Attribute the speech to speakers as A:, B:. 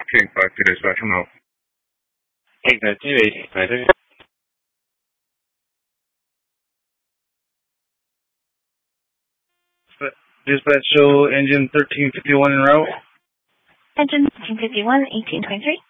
A: King 5 to dispatch, I'm out.
B: King 528,
C: Dispatch show engine 1351 en route.
D: Engine 1351, 1823.